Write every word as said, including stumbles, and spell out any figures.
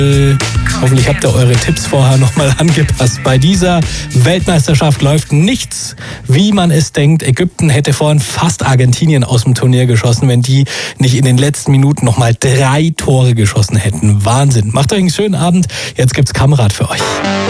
Hoffentlich habt ihr eure Tipps vorher nochmal angepasst. Bei dieser Weltmeisterschaft läuft nichts, wie man es denkt. Ägypten hätte vorhin fast Argentinien aus dem Turnier geschossen, wenn die nicht in den letzten Minuten nochmal drei Tore geschossen hätten. Wahnsinn. Macht euch einen schönen Abend. Jetzt gibt's Kamrat für euch.